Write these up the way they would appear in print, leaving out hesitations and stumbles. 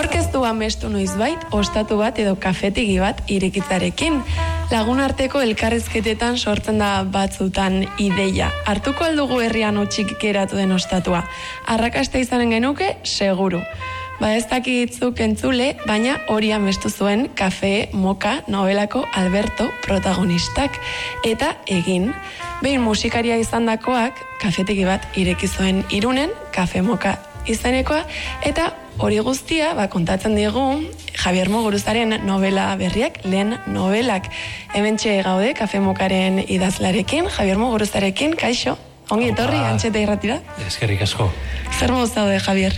Nork ez du amestu noizbait, ostatu bat edo kafetegi bat irekitzarekin. Lagun arteko elkarrizketetan sortzen da batzutan ideia. Hartuko aldugu herrian utxik geratu den ostatua. Arrakasta izanen genuke, seguru. Ez dakitzuk entzule, baina hori amestu zuen Kafe Moka novelako Alberto protagonistak. Eta egin, behin musikaria izandakoak, kafetegi bat ireki zuen Irunen, Kafe Moka izanekoa, eta hori guztia kontatzen digu Javier Muguruzaren novela berriak, lehen novelak. Hementxe gaude Kafe Mokaren idazlarekin, Javier Muguruzarekin, kaixo, ongi etorri, Antxeta Irratira. Eskerrik asko. Zer moz daude, Javier?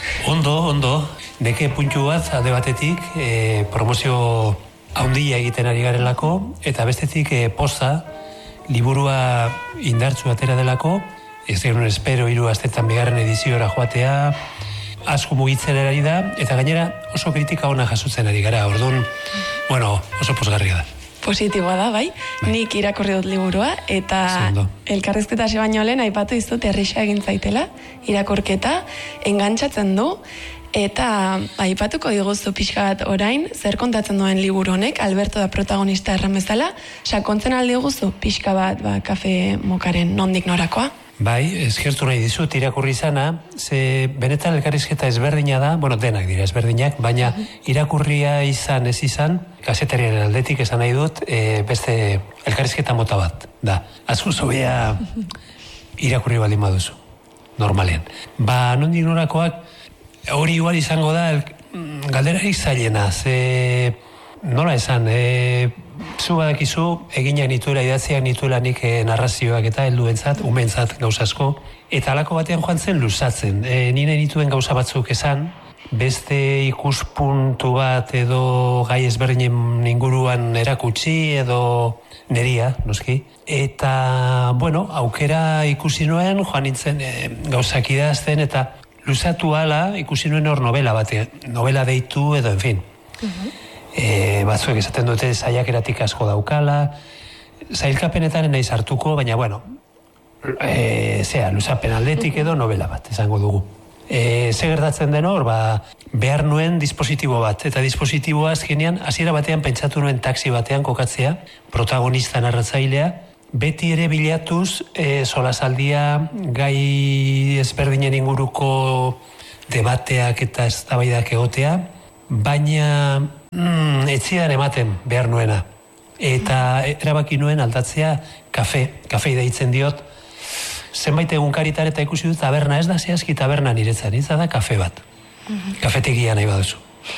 Ondo. Neke puntu bat alde batetik promozio haundia egiten ari garelako, eta bestetik poza, liburua indartsu atera delako, ez genuen espero 3 astetan bigarren ediziora joatea, asko mugitzen ari da, eta gainera oso kritika ona jasotzen ari gara, orduan, oso pozgarria da. Positiboa da, bai? Nik irakurri dut liburua, eta elkarrizketa hasi baino lehen aipatu dizut errisa egin zaitela, irakurketa, engantzatzen du, eta aipatuko diguzu pixka bat orain, zer kontatzen duen liburu honek, Alberto da protagonista erran bezala, sakontzen aldi guzu pixka bat Kafe Mokaren nondik norakoa? Bai, eskertu nahi dizut irakurri izana, ze benetan elkarrizketa ezberdina da, denak dira ezberdinak, baina irakurria izan ez izan, kazetariaren aldetik esan nahi dut, beste elkarrizketa mota bat, da. Azku zobea irakurri baldin baduzu, normalean. Nondik norakoak, hori igual izango da, galderarik zailena, ze nola esan, zu badakizu, eginak nituela, idatziak nituela nik narrazioak eta helduentzat, umeentzat gauza asko, eta halako batean joan zen luzatzen. Nire nituen gauza batzuk esan, beste ikuspuntu bat edo gai ezberdinen inguruan erakutsi edo neria, noski. Eta, aukera ikusi nuen, joan nintzen gauzak idazten, eta luzatu ala ikusi nuen hor novela batean, novela deitu edo, en fin. Batzuek esaten dute saiakeratik asko daukala, zailkapenetan naiz hartuko, baina luzapen aldetik edo novela bat, esango dugu. Ze gertatzen den hor, behar nuen dispositibo bat, eta dispositiboa azkenean, hasiera batean pentsatu nuen taxi batean kokatzea, protagonista narratzailea, beti ere bilatuz solasaldia, gai ezberdinen inguruko debateak eta eztabaidak egotea, baina etzidan ematen behar nuena. Eta erabaki nuen aldatzea kafe deitzen diot, zenbait egunkaritar eta ikusi dut taberna, ez da zehazki taberna niretzan, ez da kafe bat. Kafetegia nahi baduzu.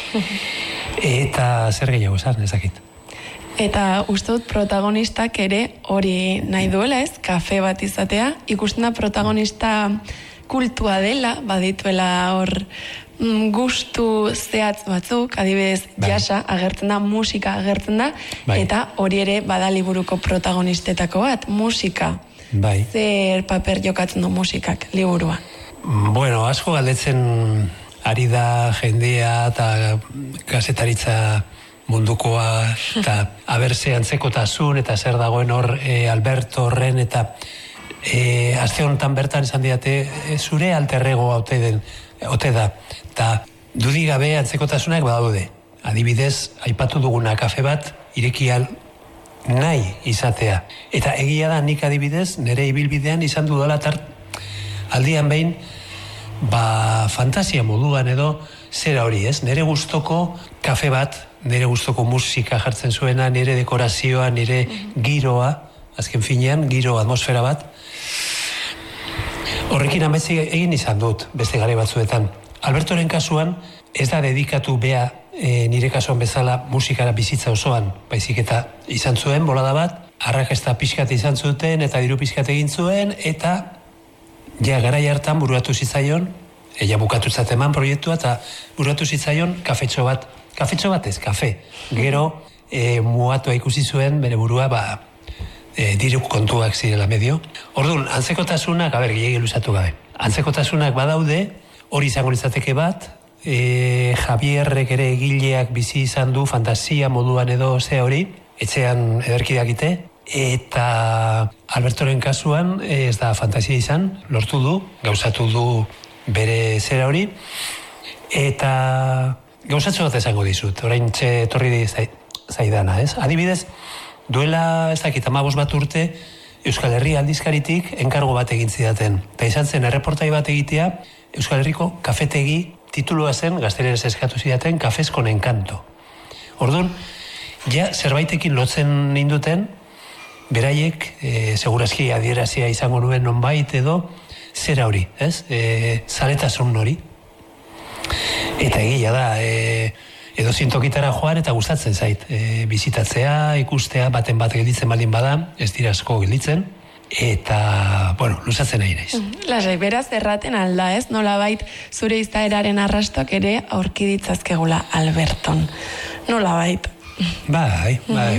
Eta zer gehiago esan, ezakit. Eta uste dut protagonistak ere hori nahi duela, ez? Kafe bat izatea. Ikusten da protagonista kultua dela, badituela hor gustu zehatz batzuk, adibidez jasa agertzen da, musika agertzen da, eta hori ere bada liburuko protagonistetako bat, musika. Zer paper jokatzen du musikak liburuan? Asko galdetzen ari da jendea eta kazetaritza mundukoa, eta aberse antzekotasun, eta zer dagoen hor Alberto horren, eta aste honetan bertan esan diate, zure alterrego ote da, eta dudik gabe antzekotasunak badaude. Adibidez, aipatu duguna kafe bat, irekial nahi izatea. Eta egia da nik adibidez, nire ibilbidean izan dudala aldian behin, fantasia moduan edo, zera hori ez, nire gustoko kafe bat, nire gustoko musika jartzen zuena, nire dekorazioa, nire giroa, azken finean, giro atmosfera bat, horrekin ametzi egin izan dut, beste gare batzuetan. Albertoren kasuan, ez da dedikatu bea nire kasuan bezala musikara bizitza osoan, baizik eta izan zuen, bolada bat, arrakasta pixkat izan zuten, eta diru pixkat egin zuen, eta garai hartan buruatu zitzaion, ella bukatu zateman proiektua, eta buruatu zitzaion kafetxo bat ez, kafe. Gero, mugatua ikusi zuen, bere burua, diru kontuak zirela medio. Orduan, antzekotasunak, gehiago luzatu gabe. Antzekotasunak badaude, hori izango litzateke bat, Javierrek ere egileak bizi izan du fantasia moduan edo ze hori, etxean ederki dakite, eta Albertoren kasuan ez da fantasia izan, lortu du, gauzatu du bere zera hori, eta gauzatxo bat esango dizut, orain torri zaidana, ez? Adibidez, duela, ez dakit, 15 bat urte, Euskal Herria aldizkaritik enkargo bat egin zidaten. Eta izan zen, erreportai bat egitea, Euskal Herriko kafetegi titulua zen, gaztelerez eskatu zidaten, Cafés con Encanto. Orduan, ja, zerbaitekin lotzen ninduten, beraiek, segurazki adierazia izango nuen nonbait edo, zera hori, ez? Zaletasun hori. Eta egia da, edo zintokitara joan eta gustatzen zait. Bizitatzea, ikustea, baten bat gelditzen baldin bada, ez dira asko gelditzen, eta, bueno, luzatzen nahi naiz. Lasai, beraz erraten alda, ez? Nolabait zure izaeraren arrastoak ere aurki ditzazkegula Alberton. Nolabait. Bai.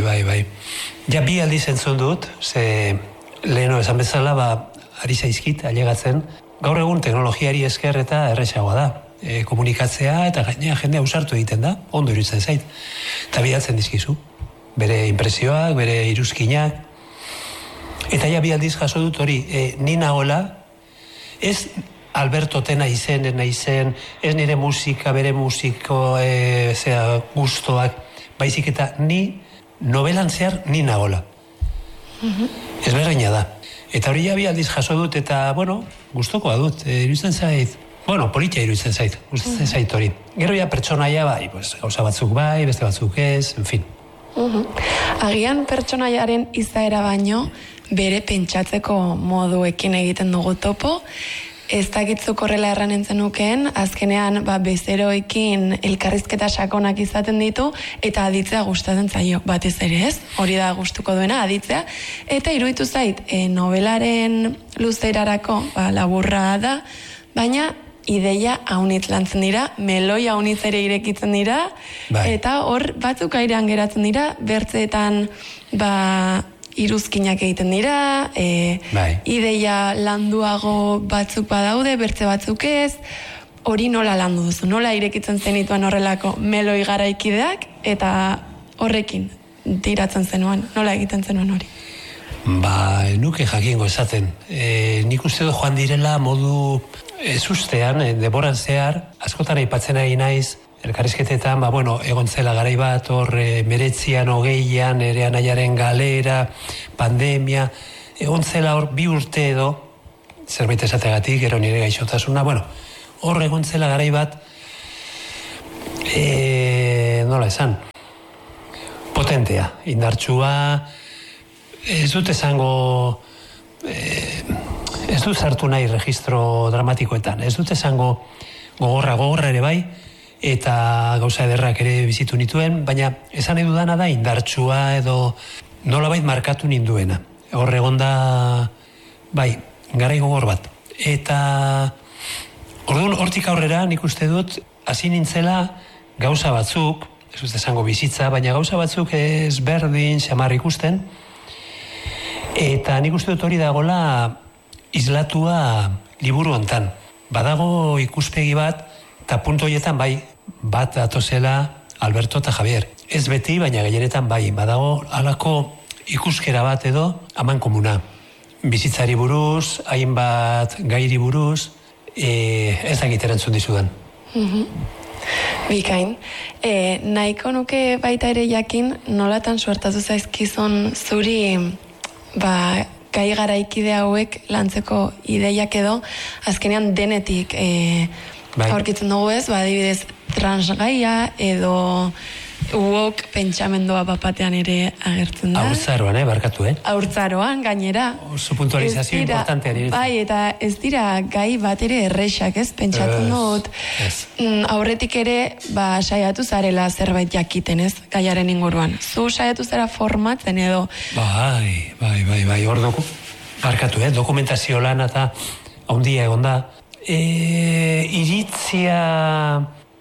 Ja, bi aldiz entzun dut, ze leheno esan bezala, ari zaizkit, ailegatzen, gaur egun teknologiari esker eta erresagoa da. Komunikatzea eta gainea jendea ausartu egiten da, ondo iruditzen zait. Eta bidatzen dizkizu. Bere impresioak, bere iruzkinak. Eta ja bi aldiz jaso dut hori, ni nagola, ez Alberto tena izen, ez nire musika, bere musiko, gustoak, baizik eta ni novelan zehar ni nagola. Ez berdina da. Eta hori ja bi aldiz jaso dut, eta, bueno, gustokoa dut, iruditzen zait. Bueno, politia iruditzen zait, gustatzen zait hori. Gero ja pertsonaia bai, gauza batzuk bai, beste batzuk ez, en fin. Agian pertsonaiaren izaera baino, bere pentsatzeko moduekin egiten dugu topo, ez dakitzuk horrela erran nukeen, azkenean bezeroekin elkarrizketa sakonak izaten ditu, eta aditzea gustatzen zaio, batez ere ez, hori da gustuko duena, aditzea, eta iruditu zait, novelaren luzerarako, laburra da, baina ideia haunitz lantzen dira, meloi haunitz ere irekitzen dira, eta hor batzuk airean geratzen dira, bertzeetan iruzkinak egiten dira, ideia landuago batzuk badaude, bertze batzuk ez, hori nola landu duzu, nola irekitzen zenituan horrelako meloi garaikideak, eta horrekin tiratzen zenuen, nola egiten zenuen hori? Nuke jakingo esaten. Nik uste du joan direla modu ez ustean, denboran zehar, askotan aipatzen ari naiz, elkarrizketetan, egon zela garai bat, hor 1920an, ere anaiaren galera, pandemia, egon zela hor 2 urte edo, zerbait esategatik, gero nire gaixotasuna, hor egon zela garai bat, nola esan, potentea, indartsua, ez dut esango, ez dut sartu nahi registro dramatikoetan, ez dut esango gogorra ere bai, eta gauza ederrak ere bizitu nituen, baina esan nahi dudana da indartsua edo nolabait markatu ninduena. Hor egon da, garai gogor bat. Eta orduan hortik aurrera nik uste dut, hasi nintzela gauza batzuk, ez dut esango bizitza, baina gauza batzuk ez berdin, xamar ikusten, eta nik uste dut hori dagoela islatua liburu hontan. Badago ikuspegi bat, eta puntu horietan bat datozela Alberto eta Javier. Ez beti, baina gehienetan badago halako ikuskera bat edo aman komuna. Bizitzari buruz, hainbat gairi buruz, ez dakit erantzun dizudan. Bikain. Nahiko nuke baita ere jakin, nolatan suertatu zaizkizon zuri gai garaikide hauek lantzeko ideiak edo, azkenean denetik aurkitzen dugu ez, adibidez transgaia edo woke pentsamendua bapatean ere agertzen da. Haurtzaroan, barkatu, Haurtzaroan, gainera. Oso puntualizazio importantea nire. Eta ez dira gai bat ere errexak, ez? Pentsatzen dut. Aurretik ere, saiatu zarela zerbait jakiten, ez? Gaiaren inguruan. Zu saiatu zara formatzen edo. Hor barkatu, dokumentazio lan eta haundia egon da. Iritzia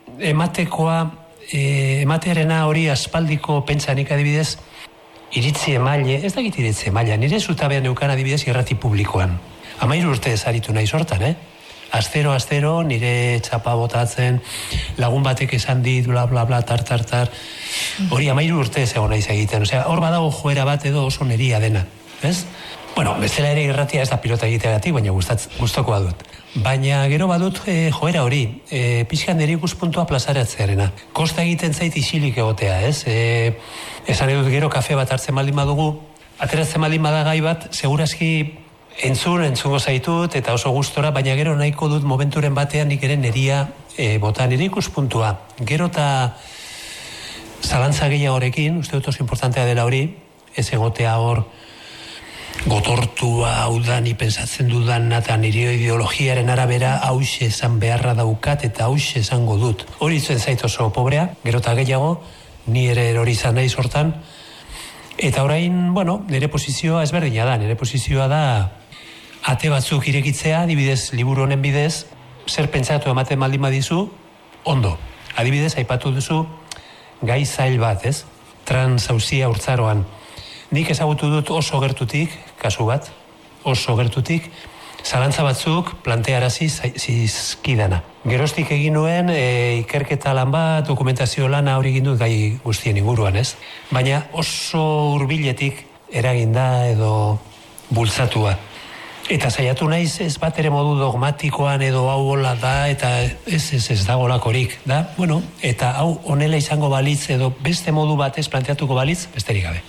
ematearena hori aspaldiko pentsanik adibidez, iritzi emaile, ez dakit iritzi emaile, nire zutabean neukan adibidez irrati publikoan. 13 urte ezaritu nahi sortan, Astero, nire txapa botatzen, lagun batek esan dit, bla, bla, bla, tar. Hori 13 urte ez egon naiz egiten. Hor badago joera bat edo oso neria dena, ez? Bueno, bezala ere irratia ez da pilota egiteagatik, baina gustokoa dut. Baina gero badut joera hori, pixkan nire ikuspuntua plazaratzearena. Kosta egiten zait isilik egotea, ez? Esan edut gero kafe bat hartzen baldin badugu, ateratzen baldin badagai bat, segurazki entzungo zaitut eta oso gustora, baina gero nahiko dut momenturen batean nik ere neria bota nire ikuspuntua. Gero eta zalantza gehiagorekin, uste dut oso importantea dela hori, ez egotea hor gotortua hau da ni pensatzen dudan eta nire ideologiaren arabera hauxe esan beharra daukat eta hauxe esango dut. Hori zuen zait oso pobrea, gero eta gehiago, ni ere hori izan nahi sortan, eta orain, bueno, nire posizioa ezberdina da, nire posizioa da ate batzuk irekitzea, adibidez, liburu honen bidez, zer pentsatu ematen baldin badizu, ondo. Adibidez, aipatu duzu gai zail bat, ez? Transauzia urtzaroan. Nik ezagutu dut oso gertutik, kasu bat, oso gertutik, zalantza batzuk plantearazi zizkidana. Geroztik egin nuen ikerketa lan bat, dokumentazio lana hori egin dut gai guztien inguruan, ez? Baina oso hurbiletik eraginda edo bultzatua. Eta saiatu naiz ez bat ere modu dogmatikoan edo hau hola da, eta ez da golakorik, da? Bueno, eta hau honela izango balitz edo beste modu batez planteatuko balitz, besterik gabe.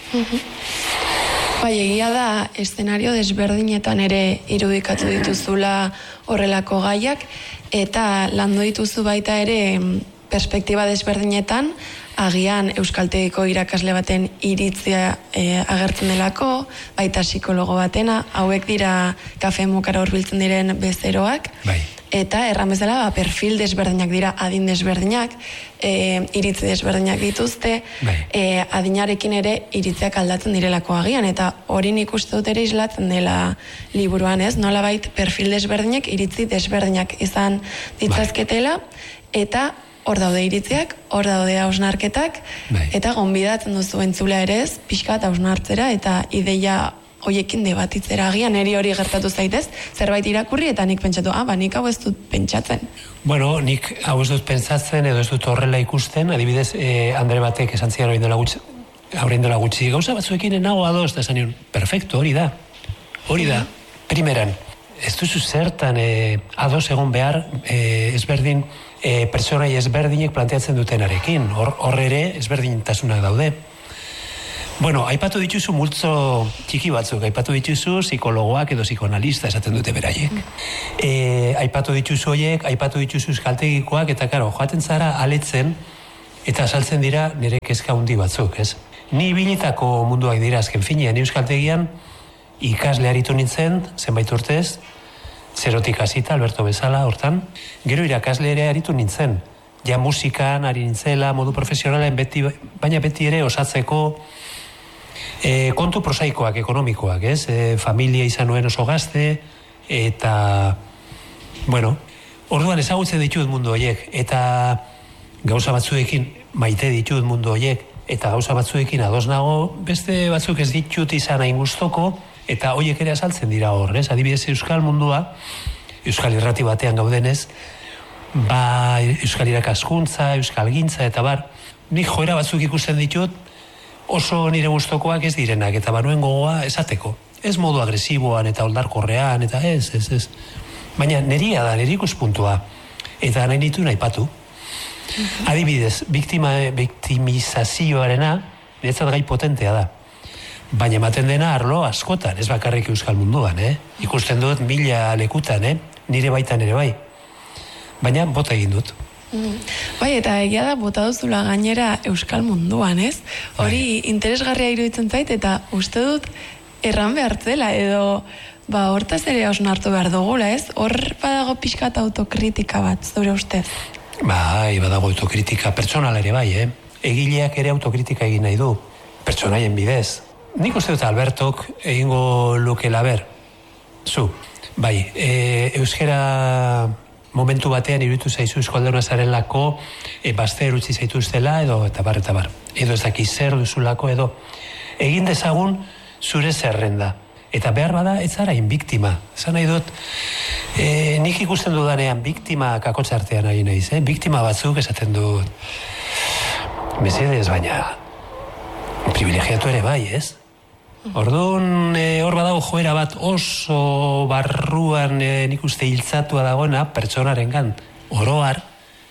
Bai, egia da, eszenario desberdinetan ere irudikatu dituzula horrelako gaiak, eta landu dituzu baita ere perspektiba desberdinetan, agian euskaltegiko irakasle baten iritzia agertzen delako, baita psikologo batena, hauek dira kafe mukara hurbiltzen diren bezeroak, bai. Eta erran bezala, perfil desberdinak dira, adin desberdinak, iritzi desberdinak dituzte, adinarekin ere iritziak aldatzen direlako agian, eta hori nik uste dut ere islatzen dela liburuan, ez? Nolabait perfil desberdinak, iritzi desberdinak izan ditzazketela, eta hor daude iritziak, hor daude hausnarketak, eta gonbidatzen duzu entzula ere ez, pixka eta hausnartzera, eta ideia hoiekin debatitzera agian, eri hori gertatu zaitez, zerbait irakurri eta nik pentsatu, nik hau ez dut pentsatzen. Bueno, nik hau ez dut pentsatzen edo ez dut horrela ikusten, adibidez, Andre batek esan zidan horrein dela gutxi, gauza batzuekin nago adoz, da esan nion, perfecto, hori da. Primeran, ez duzu zertan adoz egon behar ezberdin, pertsonai ezberdinek planteatzen dutenarekin, hor ere ezberdintasunak daude. Bueno, aipatu dituzu multzo txiki batzuk, aipatu dituzu psikologoak edo psikoanalista esaten dute beraiek. Aipatu dituzu horiek, aipatu dituzu euskaltegikoak, eta karo, joaten zara aletzen eta saltzen dira nire kezka handi batzuk, ez? Ni bilitako munduak dira azken finean, ni euskaltegian ikasle aritu nintzen, zenbait urtez, zerotik hasita, Alberto bezala, hortan, gero irakasle ere aritu nintzen, ja musikan ari nintzela, modu profesionalen baina beti ere osatzeko kontu prosaikoak, ekonomikoak, ez? Familia izan nuen oso gazte, eta, bueno, orduan ezagutzen ditut mundu horiek, eta gauza batzuekin maite ditut mundu horiek, eta gauza batzuekin ados nago, beste batzuk ez ditut izan hain gustoko, eta horiek ere azaltzen dira hor, ez? Adibidez, euskal mundua, euskal irrati batean gaudenez, euskal irakaskuntza, euskal gintza, eta nik joera batzuk ikusten ditut, oso nire gustokoak ez direnak, eta banuen gogoa esateko. Ez modu agresiboan eta oldarkorrean, eta ez. Baina neria da, nire ikuspuntua. Eta nahi nitu nahi patu. Adibidez, biktimizazioarena, niretzat gai potentea da. Baina ematen dena arlo askotan, ez bakarrik euskal munduan, Ikusten dut 1000 lekutan, nire baitan ere bai. Baina bota egin dut. Bai, eta egia da bota duzula gainera euskal munduan, ez? Hori interesgarria iruditzen zait, eta uste dut erran behartzela, edo hortaz ere hausnartu behar dugula, ez? Hor badago pixkat autokritika bat, zure ustez? Bai, badago autokritika, pertsonal ere bai, Egileak ere autokritika egin nahi du, pertsonaien bidez. Nik uste dut Albertok egingo lukela ber, zu, bai, euskera momentu batean iruditu zaizu euskaldunak zarelako, bazter utzi zaituztela, edo eta bar. Edo ez daki zer duzulako, edo egin dezagun zure zerrenda. Eta behar bada, ez zara biktima. Zan nahi dut, nik ikusten dudanean biktima kakotxartean ari nahiz, biktima batzuk esaten dut, mesedez, baina privilegiatu ere bai, ez? Orduan, hor badago joera bat oso barruan nik uste hiltzatua dagoena pertsonarengan. Oroar,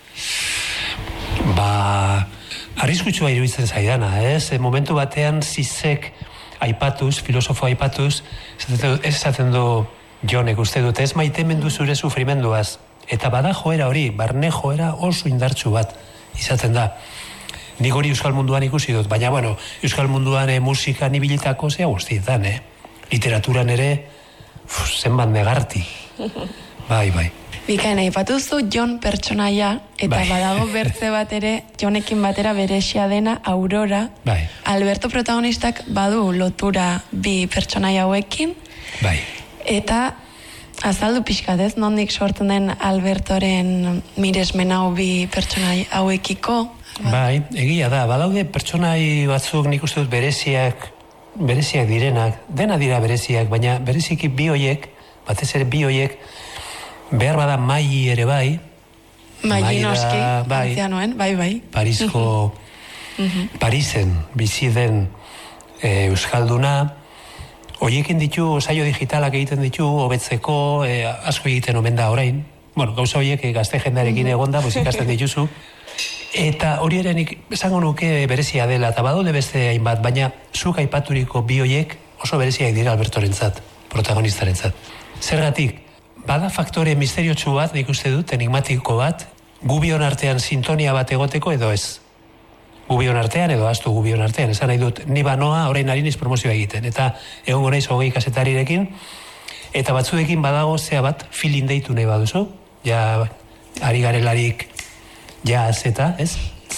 arriskutsua iruditzen zaidana, ez? Momentu batean Zizek aipatuz, filosofo aipatuz, esaten du Jonek uste dut, ez maitemendu zure sufrimenduaz. Eta bada joera hori, barne joera oso indartsu bat izaten da. Nik hori euskal munduan ikusi dut, baina, bueno, euskal munduan musikan ibilitako zea guztietan, literaturan ere, zenbat negarti. Bai. Bikain, aipatuzu Jon pertsonaia, eta badago bertze bat ere, Jonekin batera beresia dena, Aurora. Alberto protagonistak badu lotura bi pertsonaia hauekin. Eta azaldu pixkat ez, nondik sortzen den Albertoren miresmen hau bi pertsonai hauekiko. Egia da, badaude pertsonai batzuk nik uste dut bereziak direnak, dena dira bereziak, baina bereziki bi hoiek, batez ere bi hoiek, behar bada Mai ere bai. Mai noski, antzianoen, bai. Parisko, Parisen bizi den euskalduna, hoiekin ditu, saio digitalak egiten ditu, hobetzeko, asko egiten omen da orain. Bueno, gauza horiek gazte jendarekin egonda, ikasten dituzu. Eta hori ere nik esango nuke berezia dela, eta badaude beste hainbat, baina zuk aipaturiko bi horiek oso bereziak dira Albertorentzat, protagonistarentzat. Zergatik, bada faktore misteriotsu bat, nik uste dut, enigmatiko bat, gubion artean sintonia bat egoteko edo ez. Gubion artean edo astu gubion artean, esan nahi dut, ni banoa orain ari niz promozioa egiten, eta egongo naiz 20 kazetarirekin, eta batzuekin badago zea bat, feeling deitu nahi baduzu, ja, ari garelarik jazz eta, ez?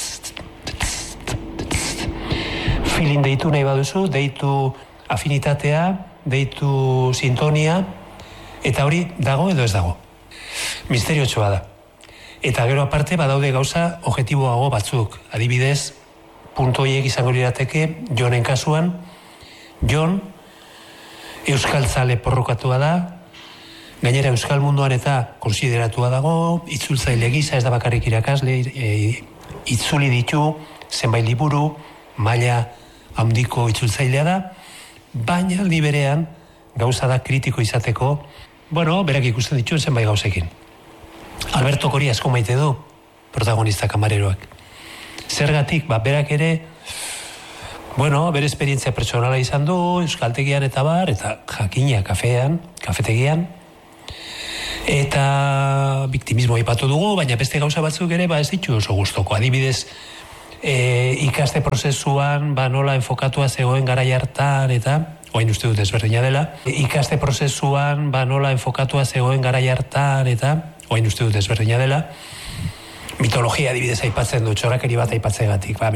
Feeling deitu nahi baduzu, deitu afinitatea, deitu sintonia, eta hori dago edo ez dago. Misteriotsoa da. Eta gero aparte badaude gauza objektiboago batzuk. Adibidez, puntu horiek izango lirateke, Jonen kasuan, Jon euskaltzale porrokatua da, gainera euskal munduan eta konsideratua dago, itzultzaile gisa, ez da bakarrik irakasle, itzuli ditu, zenbait liburu, maila handiko itzultzailea da, baina aldi berean gauza da kritiko izateko, berak ikusten ditu zenbait gauzekin. Alberto hori asko maite du, protagonista kamareroak. Zergatik, berak ere, bere esperientzia pertsonala izan du, euskaltegian eta jakina kafetegian, eta biktimismo aipatu dugu, baina beste gauza batzuk ere ez ditu oso gustoko. Adibidez, ikaste prozesuan nola enfokatua zegoen garai hartan eta orain uste dut ezberdina dela. Ikaste prozesuan nola enfokatua zegoen garai hartan eta orain uste dut ezberdina dela. Mitologia adibidez aipatzen du, txorakeri bat aipatzegatik.